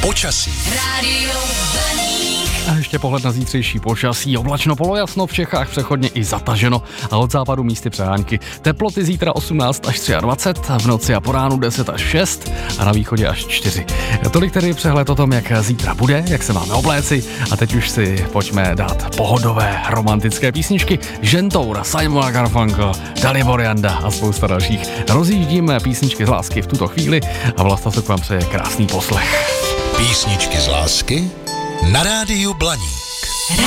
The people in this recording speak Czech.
Počasí. Rádio Blaník. A ještě pohled na zítřejší počasí. Oblačno, polojasno, v Čechách přechodně i zataženo a od západu místy přehánky. Teploty zítra 18 až 23, v noci a po ránu 10 až 6 a na východě až 4. Tolik tedy přehled o tom, jak zítra bude, jak se máme obléci a teď už si pojďme dát pohodové romantické písničky. Žentoura, Simona Garfunkel, Dalibor Janda a spousta dalších. Rozjíždíme písničky z lásky v tuto chvíli a Vlasta se k vám přeje krásný poslech. Písničky z lásky na rádiu Blaník.